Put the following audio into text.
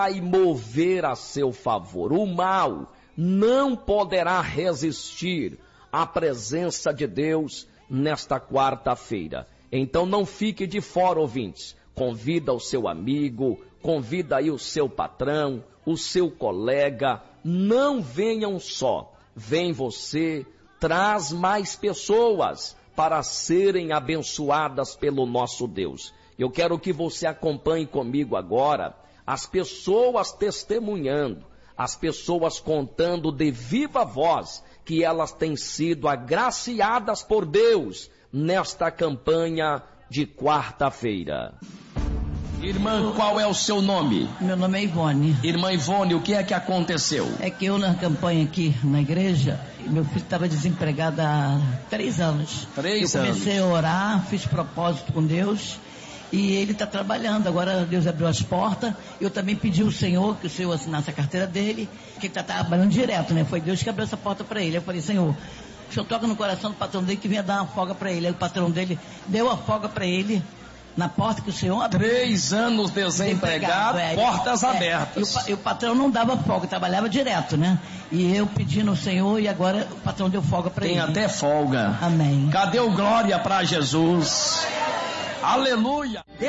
vai mover a seu favor. O mal não poderá resistir à presença de Deus nesta quarta-feira. Então não fique de fora, ouvintes. Convida o seu amigo, convida aí o seu patrão, o seu colega. Não venham só, vem você, traz mais pessoas para serem abençoadas pelo nosso Deus. Eu quero que você acompanhe comigo agora as pessoas testemunhando, as pessoas contando de viva voz que elas têm sido agraciadas por Deus nesta campanha de quarta-feira. Irmã, qual é o seu nome? Meu nome é Ivone. Irmã Ivone, o que é que aconteceu? É que eu na campanha aqui na igreja, meu filho estava desempregado há 3 anos. 3 anos? Eu comecei a orar, fiz propósito com Deus e ele está trabalhando. Agora Deus abriu as portas. Eu também pedi ao Senhor que o Senhor assinasse a carteira dele, que ele está trabalhando direto, né? Foi Deus que abriu essa porta para ele. Eu falei, Senhor, o Senhor toca no coração do patrão dele que vinha dar uma folga para ele. Aí o patrão dele deu a folga para ele na porta que o Senhor abriu. 3 anos desempregado, portas abertas. E o patrão não dava folga, trabalhava direto, né? E eu pedindo ao Senhor e agora o patrão deu folga para ele. Tem até folga. Amém. Cadê o glória para Jesus? Aleluia!